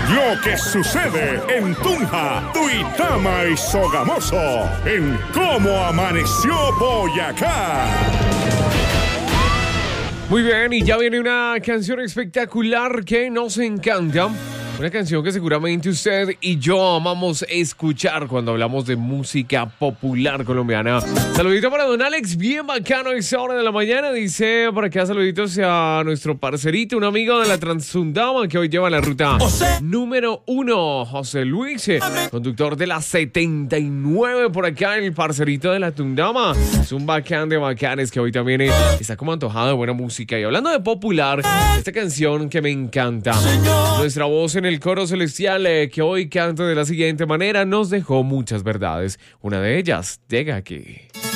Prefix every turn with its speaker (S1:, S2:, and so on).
S1: Lo que sucede en Tunja, Duitama y Sogamoso, en Cómo Amaneció Boyacá.
S2: Muy bien, y ya viene una canción espectacular que nos encanta. Una canción que seguramente usted y yo amamos escuchar cuando hablamos de música popular colombiana. Saludito para don Alex, bien bacano a esa hora de la mañana. Dice por acá saluditos a nuestro parcerito, un amigo de la Transundama que hoy lleva la ruta número 1, José Luis, conductor de la 79 por acá, el parcerito de la Tundama. Es un bacán de bacanes que hoy también está como antojado de buena música. Y hablando de popular, esta canción que me encanta, nuestra voz en el coro celestial que hoy canta de la siguiente manera nos dejó muchas verdades. Una de ellas llega aquí.